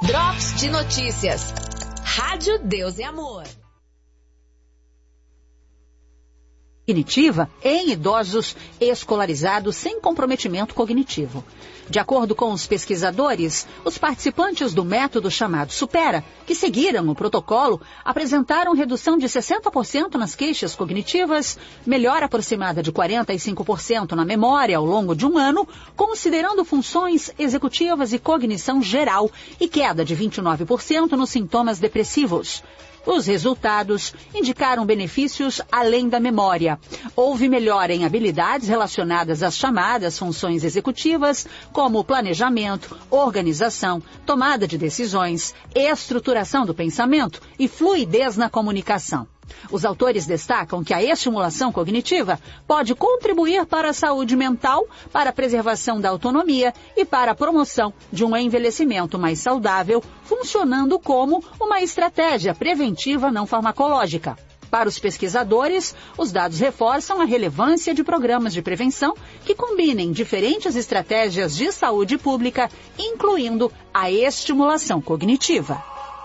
Drops de Notícias. Rádio Deus e Amor. Cognitiva em idosos escolarizados sem comprometimento cognitivo. De acordo com os pesquisadores, os participantes do método chamado Supera, que seguiram o protocolo, apresentaram redução de 60% nas queixas cognitivas, melhora aproximada de 45% na memória ao longo de um ano, considerando funções executivas e cognição geral, e queda de 29% nos sintomas depressivos. Os resultados indicaram benefícios além da memória. Houve melhora em habilidades relacionadas às chamadas funções executivas, como planejamento, organização, tomada de decisões, estruturação do pensamento e fluidez na comunicação. Os autores destacam que a estimulação cognitiva pode contribuir para a saúde mental, para a preservação da autonomia e para a promoção de um envelhecimento mais saudável, funcionando como uma estratégia preventiva não farmacológica. Para os pesquisadores, os dados reforçam a relevância de programas de prevenção que combinem diferentes estratégias de saúde pública, incluindo a estimulação cognitiva.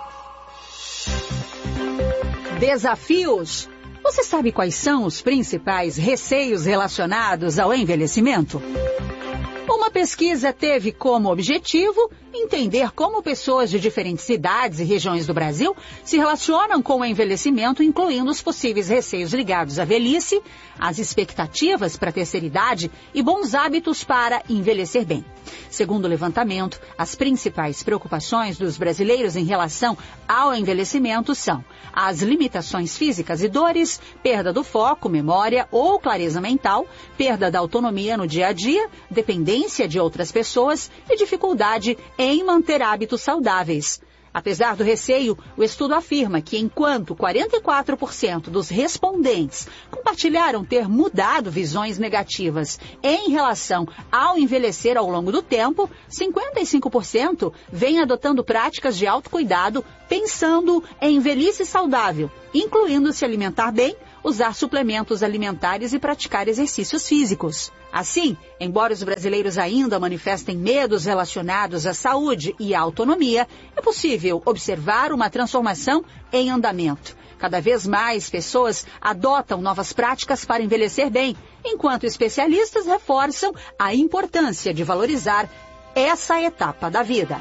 Desafios. Você sabe quais são os principais receios relacionados ao envelhecimento? Uma pesquisa teve como objetivo entender como pessoas de diferentes cidades e regiões do Brasil se relacionam com o envelhecimento, incluindo os possíveis receios ligados à velhice, as expectativas para a terceira idade e bons hábitos para envelhecer bem. Segundo o levantamento, as principais preocupações dos brasileiros em relação ao envelhecimento são as limitações físicas e dores, perda do foco, memória ou clareza mental, perda da autonomia no dia a dia, dependência de outras pessoas e dificuldade em manter hábitos saudáveis. Apesar do receio, o estudo afirma que enquanto 44% dos respondentes compartilharam ter mudado visões negativas em relação ao envelhecer ao longo do tempo, 55% vêm adotando práticas de autocuidado pensando em velhice saudável, incluindo se alimentar bem, usar suplementos alimentares e praticar exercícios físicos. Assim, embora os brasileiros ainda manifestem medos relacionados à saúde e à autonomia, é possível observar uma transformação em andamento. Cada vez mais pessoas adotam novas práticas para envelhecer bem, enquanto especialistas reforçam a importância de valorizar essa etapa da vida.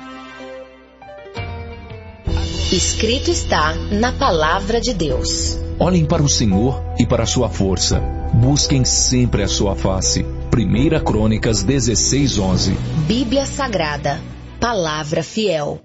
Escrito está na Palavra de Deus. Olhem para o Senhor e para a sua força. Busquem sempre a sua face. 1 Crônicas 16:11. Bíblia Sagrada. Palavra fiel.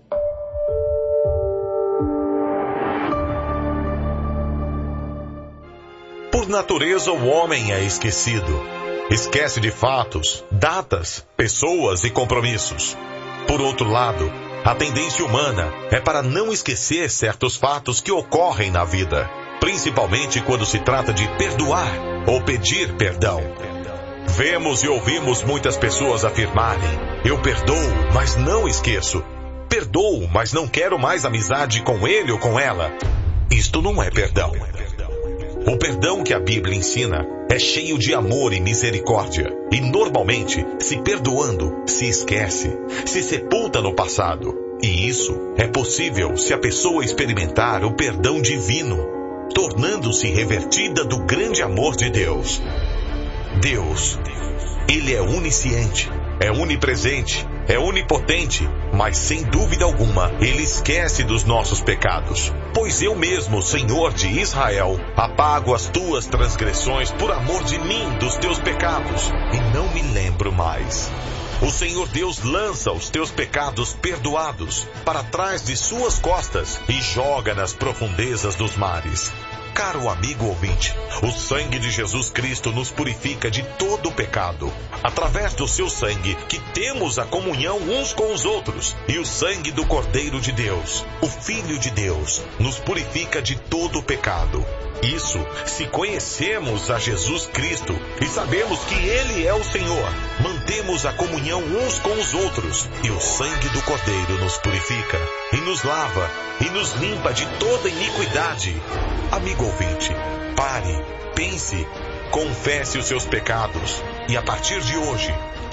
Por natureza, o homem é esquecido. Esquece de fatos, datas, pessoas e compromissos. Por outro lado, a tendência humana é para não esquecer certos fatos que ocorrem na vida, principalmente quando se trata de perdoar ou pedir perdão. Vemos e ouvimos muitas pessoas afirmarem: eu perdoo, mas não esqueço. Perdoo, mas não quero mais amizade com ele ou com ela. Isto não é perdão. O perdão que a Bíblia ensina é cheio de amor e misericórdia. E normalmente, se perdoando, se esquece, se sepulta no passado. E isso é possível se a pessoa experimentar o perdão divino, tornando-se revertida do grande amor de Deus. Deus, Ele é onisciente, é onipresente, é onipotente, mas sem dúvida alguma, Ele esquece dos nossos pecados. Pois eu mesmo, Senhor de Israel, apago as tuas transgressões por amor de mim, dos teus pecados, e não me lembro mais. O Senhor Deus lança os teus pecados perdoados para trás de suas costas e joga nas profundezas dos mares. Caro amigo ouvinte, o sangue de Jesus Cristo nos purifica de todo o pecado. Através do seu sangue que temos a comunhão uns com os outros. E o sangue do Cordeiro de Deus, o Filho de Deus, nos purifica de todo o pecado. Isso se conhecemos a Jesus Cristo e sabemos que Ele é o Senhor. Mantemos a comunhão uns com os outros. E o sangue do Cordeiro nos purifica e nos lava e nos limpa de toda iniquidade. Amigo ouvinte, pare, pense, confesse os seus pecados e a partir de hoje,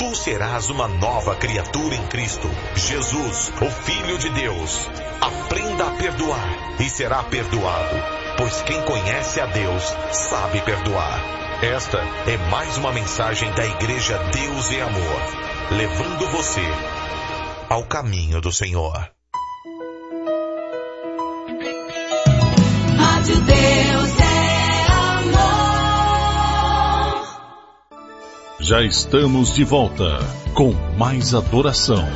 Tu serás uma nova criatura em Cristo Jesus, o Filho de Deus. Aprenda a perdoar e será perdoado, pois quem conhece a Deus sabe perdoar. Esta é mais uma mensagem da Igreja Deus e Amor, levando você ao caminho do Senhor. Rádio Deus é Amor. Já estamos de volta com mais adoração.